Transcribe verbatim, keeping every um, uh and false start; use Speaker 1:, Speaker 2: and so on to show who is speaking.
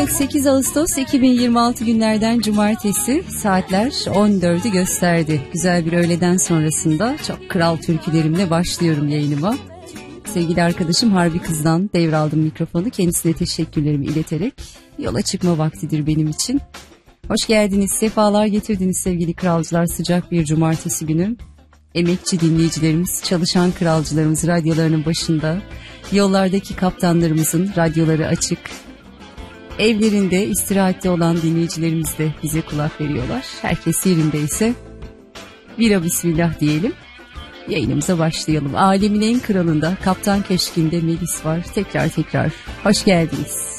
Speaker 1: Evet, sekiz Ağustos iki bin yirmi altı günlerden cumartesi, saatler on dördü gösterdi. Güzel bir öğleden sonrasında çok kral türkülerimle başlıyorum yayınıma. Sevgili arkadaşım Harbi Kız'dan devraldım mikrofonu. Kendisine teşekkürlerimi ileterek yola çıkma vaktidir benim için. Hoş geldiniz, sefalar getirdiniz sevgili kralcılar, sıcak bir cumartesi günü. Emekçi dinleyicilerimiz, çalışan kralcılarımız radyolarının başında, yollardaki kaptanlarımızın radyoları açık, evlerinde istirahatte olan dinleyicilerimiz de bize kulak veriyorlar. Herkes yerindeyse vira bismillah diyelim. Yayınımıza başlayalım. Alemin en kralında, Kaptan Keşkinde Melis var. Tekrar tekrar hoş geldiniz.